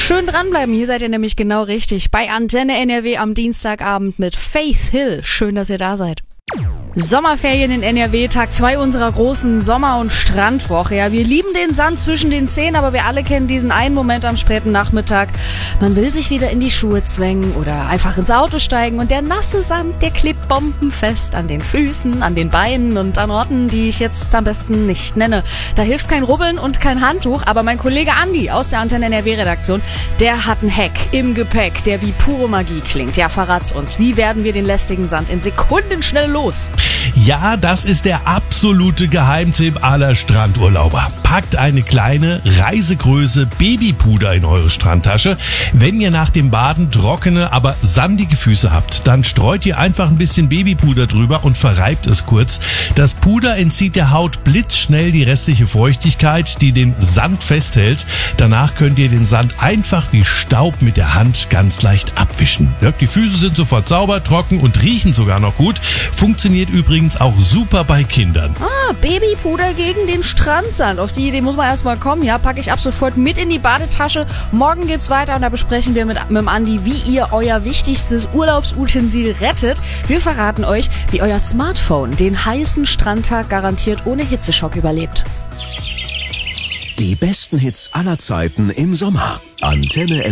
Schön dranbleiben, hier seid ihr nämlich genau richtig. Bei Antenne NRW am Dienstagabend mit Faith Hill. Schön, dass ihr da seid. Sommerferien in NRW, Tag 2 unserer großen Sommer- und Strandwoche. Ja, wir lieben den Sand zwischen den Zehen, aber wir alle kennen diesen einen Moment am späten Nachmittag. Man will sich wieder in die Schuhe zwängen oder einfach ins Auto steigen und der nasse Sand, der klebt bombenfest an den Füßen, an den Beinen und an Orten, die ich jetzt am besten nicht nenne. Da hilft kein Rubbeln und kein Handtuch, aber mein Kollege Andi aus der Antenne NRW-Redaktion, der hat einen Hack im Gepäck, der wie pure Magie klingt. Ja, verrat's uns. Wie werden wir den lästigen Sand in Sekundenschnelle los? Ja, das ist der absolute Geheimtipp aller Strandurlauber. Packt eine kleine, Reisegröße Babypuder in eure Strandtasche. Wenn ihr nach dem Baden trockene, aber sandige Füße habt, dann streut ihr einfach ein bisschen Babypuder drüber und verreibt es kurz. Das Puder entzieht der Haut blitzschnell die restliche Feuchtigkeit, die den Sand festhält. Danach könnt ihr den Sand einfach wie Staub mit der Hand ganz leicht abwischen. Ja, die Füße sind sofort sauber, trocken und riechen sogar noch gut. Funktioniert übrigens auch super bei Kindern. Babypuder gegen den Strandsand. Auf die Idee muss man erstmal kommen. Ja, packe ich ab sofort mit in die Badetasche. Morgen geht's weiter und da besprechen wir mit dem Andi, wie ihr euer wichtigstes Urlaubsutensil rettet. Wir verraten euch, wie euer Smartphone den heißen Strandtag garantiert ohne Hitzeschock überlebt. Die besten Hits aller Zeiten im Sommer. Antenne